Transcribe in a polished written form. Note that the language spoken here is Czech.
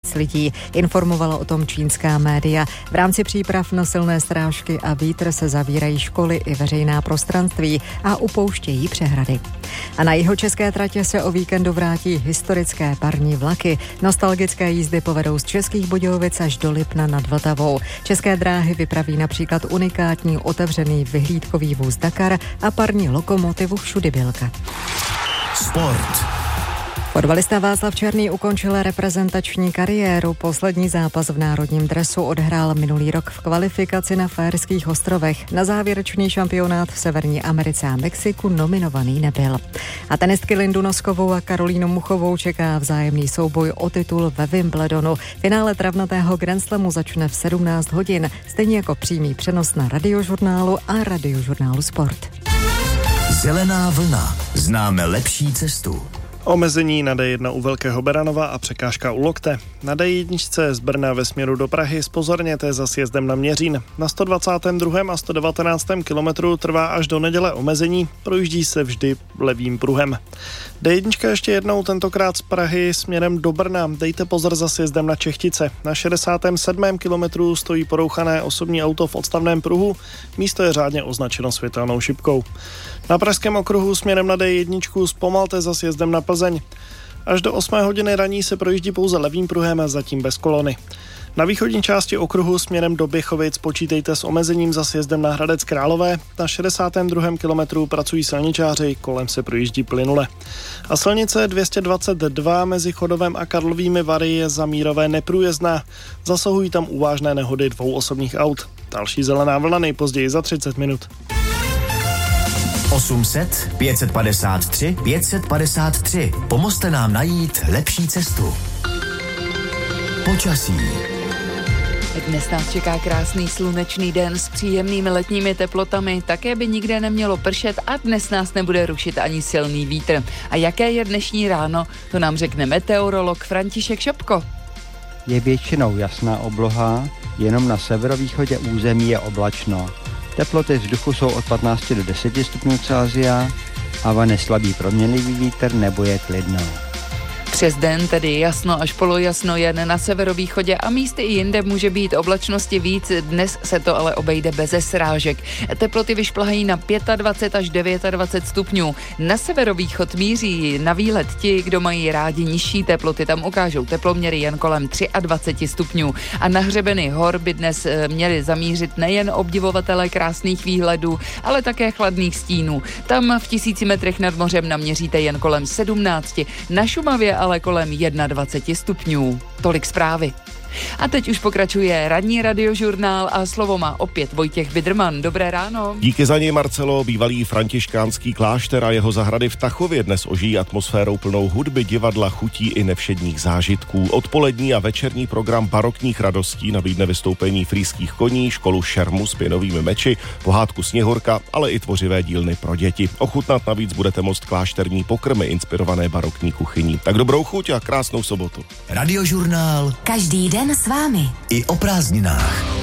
víc lidí. Informovala o tom čínská média. V rámci příprav na silné srážky a vítr se zavírají školy i veřejná prostranství a upouštějí přehrady. A na jihočeské tratě se o víkendu vrátí historické parní vlaky. Nostalgické jízdy povedou z Českých Budějovic až do Lipna nad Vltavou. České dráhy vypraví například unikátní otevřený vyhlídkový vůz Dakar a parní lokomotivu Všudybilka. Sport. Fotbalista Václav Černý ukončil reprezentační kariéru. Poslední zápas v národním dresu odhrál minulý rok v kvalifikaci na Faerských ostrovech. Na závěrečný šampionát v Severní Americe a Mexiku nominovaný nebyl. A tenistky Lindu Noskovou a Karolínu Muchovou čeká vzájemný souboj o titul ve Wimbledonu. Finále travnatého Grand Slamu začne v 17 hodin, stejně jako přímý přenos na Radiožurnálu a Radiožurnálu Sport. Zelená vlna. Známe lepší cestu. Omezení na D1 u Velkého Beranova a překážka u Lokte. Na D1 z Brna ve směru do Prahy zpozorněte za sjezdem na Měřín. Na 122. a 119. kilometru trvá až do neděle omezení, projíždí se vždy levým pruhem. D1 ještě jednou, tentokrát z Prahy směrem do Brna. Dejte pozor za sjezdem na Čechtice. Na 67. kilometru stojí porouchané osobní auto v odstavném pruhu, místo je řádně označeno světelnou šipkou. Na pražském okruhu směrem na D1 zpomalte za sjezdem na Plzeň. Až do 8 hodiny raní se projíždí pouze levým pruhem a zatím bez kolony. Na východní části okruhu směrem do Běchovic počítejte s omezením za sjezdem na Hradec Králové. Na 62. kilometru pracují silničáři, kolem se projíždí plynule. A silnice 222 mezi Chodovem a Karlovými Vary je za Mírové neprůjezdná. Zasahují tam vážné nehody 2 osobních aut. Další zelená vlna nejpozději za 30 minut. 800 553 553. Pomozte nám najít lepší cestu. Počasí. Dnes nás čeká krásný slunečný den s příjemnými letními teplotami, také by nikde nemělo pršet a dnes nás nebude rušit ani silný vítr. A jaké je dnešní ráno, to nám řekne meteorolog František Šopko. Je většinou jasná obloha, jenom na severovýchodě území je oblačno. Teploty vzduchu jsou od 15 do 10 stupňů Celsia a vane slabý proměnlivý vítr nebo je klidno. Přes den tedy jasno až polojasno jen na severovýchodě a místy i jinde může být oblačnosti víc, dnes se to ale obejde beze srážek. Teploty vyšplhají na 25 až 29 stupňů. Na severovýchod míří na výlet ti, kdo mají rádi nižší teploty, tam ukážou teploměry jen kolem 23 stupňů. A na hřebeny hor by dnes měli zamířit nejen obdivovatelé krásných výhledů, ale také chladných stínů. Tam v 1000 metrech nad mořem naměříte jen kolem 17, na Šumavě ale kolem 21 stupňů. Tolik zprávy. A teď už pokračuje ranní Radiožurnál a slovo má opět Vojtěch Bidrman. Dobré ráno. Díky za něj, Marcelo. Bývalý františkánský klášter a jeho zahrady v Tachově dnes ožijí atmosférou plnou hudby, divadla, chutí i nevšedních zážitků. Odpolední a večerní program barokních radostí nabídne vystoupení frýských koní, školu šermu s pěnovými meči, pohádku Sněhurka, ale i tvořivé dílny pro děti. Ochutnat navíc budete moct klášterní pokrmy inspirované barokní kuchyní. Tak dobrou chuť a krásnou sobotu. Radiožurnál. Každý den s vámi. I o prázdninách.